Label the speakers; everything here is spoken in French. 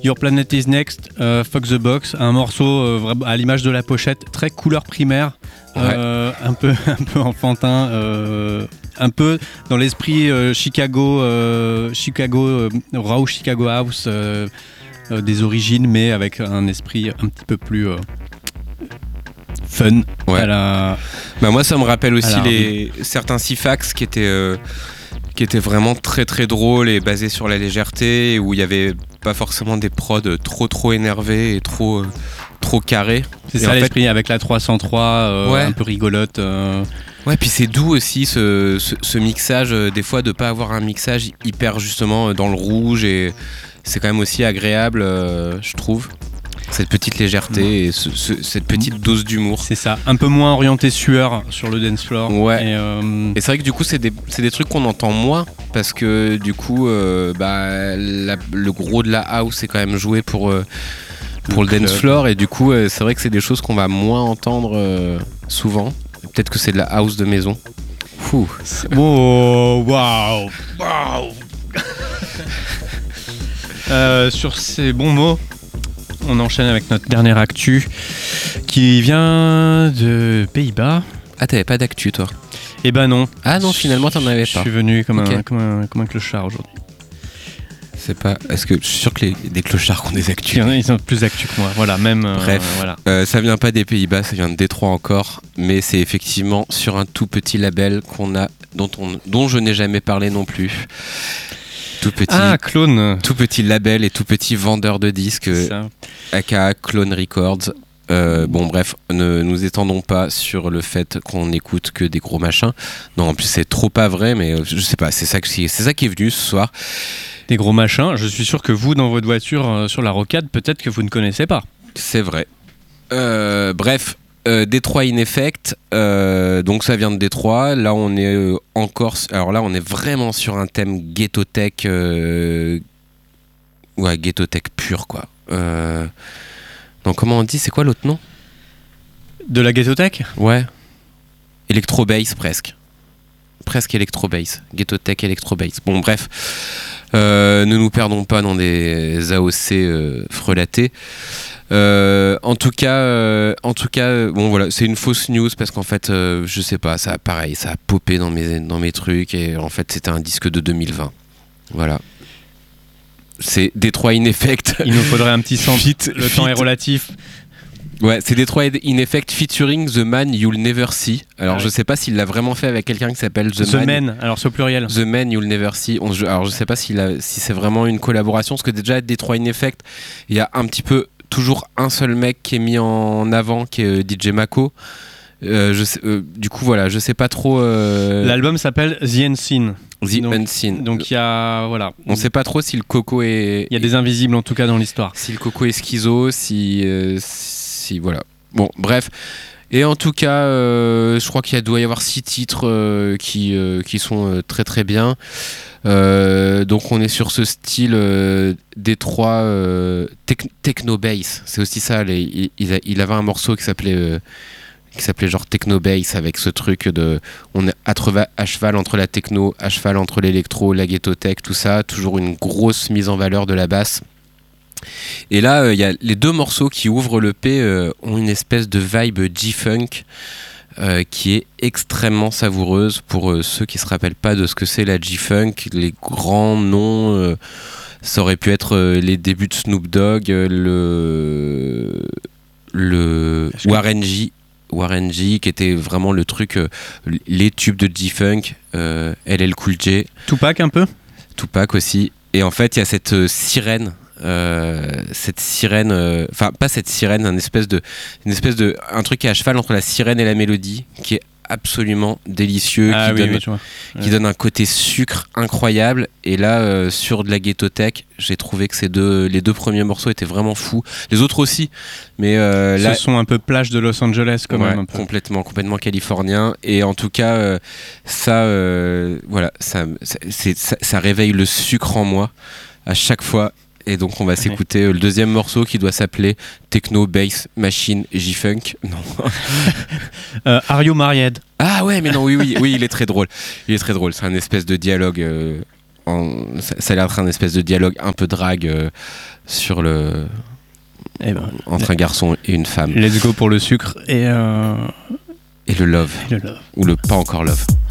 Speaker 1: Your Planet is Next, Fuck the Box, un morceau à l'image de la pochette, très couleur primaire, un peu enfantin, un peu dans l'esprit Chicago Raw Chicago House des origines, mais avec un esprit un petit peu plus fun.
Speaker 2: Ouais. Moi, ça me rappelle aussi certains Sifax qui étaient vraiment très très drôles et basés sur la légèreté, où il n'y avait pas forcément des prods trop énervés et trop carrés.
Speaker 1: C'est ça l'esprit, avec la 303 un peu rigolote.
Speaker 2: Ouais, puis c'est doux aussi ce mixage, des fois de pas avoir un mixage hyper justement dans le rouge, et c'est quand même aussi agréable, je trouve. Cette petite légèreté et cette petite dose d'humour.
Speaker 1: C'est ça, un peu moins orienté sueur sur le dance floor.
Speaker 2: Ouais. Et c'est vrai que du coup, c'est des trucs qu'on entend moins, parce que du coup, le gros de la house est quand même joué pour le dance floor, et du coup, c'est vrai que c'est des choses qu'on va moins entendre souvent. Peut-être que c'est de la house de maison. Fou.
Speaker 1: Oh, waouh. Sur ces bons mots, on enchaîne avec notre dernière actu qui vient de Pays-Bas.
Speaker 2: Ah, t'avais pas d'actu, toi?
Speaker 1: Eh ben non.
Speaker 2: Ah non, finalement, t'en avais pas.
Speaker 1: Je suis venu comme un clochard aujourd'hui.
Speaker 2: C'est pas. Est-ce que je suis sûr que des clochards qui ont des actus?
Speaker 1: Ils ont plus d'actu que moi. Voilà, même.
Speaker 2: Bref, voilà. Ça vient pas des Pays-Bas, ça vient de Détroit encore, mais c'est effectivement sur un tout petit label qu'on a, dont je n'ai jamais parlé non plus. Tout petit label et tout petit vendeur de disques, aka Clone Records. Bon bref, ne nous étendons pas sur le fait qu'on n'écoute que des gros machins. Non, en plus c'est trop pas vrai, mais je sais pas, c'est ça qui est venu ce soir.
Speaker 1: Des gros machins, je suis sûr que vous, dans votre voiture, sur la rocade, peut-être que vous ne connaissez pas.
Speaker 2: C'est vrai. Bref, Détroit In Effect, donc ça vient de Détroit. Là on est encore, alors là on est vraiment sur un thème ghetto tech, ghetto tech pur quoi. Donc comment on dit, c'est quoi l'autre nom
Speaker 1: de la ghetto tech?
Speaker 2: Ouais, electro bass presque electro bass, ghetto tech electro bass. Bon bref, ne nous perdons pas dans des AOC frelatés. En tout cas, bon voilà, c'est une fausse news parce qu'en fait, je sais pas, ça a popé dans mes trucs, et en fait c'était un disque de 2020. Voilà. C'est Détroit In Effect.
Speaker 1: Il nous faudrait un petit sample. Le temps est relatif.
Speaker 2: Ouais, c'est Détroit In Effect featuring The Man You'll Never See. Alors je sais pas s'il l'a vraiment fait avec quelqu'un qui s'appelle The Man.
Speaker 1: Alors c'est au pluriel.
Speaker 2: The Man You'll Never See. Alors je sais pas si c'est vraiment une collaboration, parce que déjà Détroit In Effect, il y a un petit peu toujours un seul mec qui est mis en avant, qui est DJ Mako. Du coup voilà, je sais pas trop.
Speaker 1: L'album s'appelle The Unseen.
Speaker 2: Unseen.
Speaker 1: Donc il y a
Speaker 2: on sait pas trop si le Coco est.
Speaker 1: Il y a des invisibles en tout cas dans l'histoire.
Speaker 2: Si le Coco est schizo, si voilà. Bon bref. Et en tout cas, je crois qu'il doit y avoir 6 titres qui sont très très bien. Donc on est sur ce style Détroit techno bass. C'est aussi ça. Il avait un morceau qui s'appelait genre techno bass, avec ce truc de on est à cheval entre la techno, à cheval entre l'électro, la ghetto tech, tout ça. Toujours une grosse mise en valeur de la basse. Et là, il y a les 2 morceaux qui ouvrent l'EP ont une espèce de vibe G-Funk qui est extrêmement savoureuse. Pour ceux qui se rappellent pas de ce que c'est la G-Funk, les grands noms, ça aurait pu être les débuts de Snoop Dogg, le Warren G, qui était vraiment le truc, les tubes de G-Funk, LL Cool J.
Speaker 1: Tupac un peu.
Speaker 2: Tupac aussi. Et en fait, il y a cette sirène. Enfin pas cette sirène, un truc qui est à cheval entre la sirène et la mélodie, qui est absolument délicieux, qui donne un côté sucre incroyable. Et là, sur de la ghetto tech, j'ai trouvé que les 2 premiers morceaux étaient vraiment fous. Les autres aussi, mais là,
Speaker 1: ce sont un peu plage de Los Angeles quand même. Un peu.
Speaker 2: Complètement californien. Et en tout cas, ça réveille le sucre en moi à chaque fois. Et donc on va s'écouter le deuxième morceau qui doit s'appeler Techno Bass Machine J-Funk. Non.
Speaker 1: Are You Married?
Speaker 2: Ah ouais, mais non, oui, il est très drôle. C'est un espèce de dialogue ça a l'air d'être un espèce de dialogue un peu drague sur le entre un garçon et une femme.
Speaker 1: Let's go pour le sucre et
Speaker 2: le love.
Speaker 1: Et le love.
Speaker 2: Ou le pas encore love.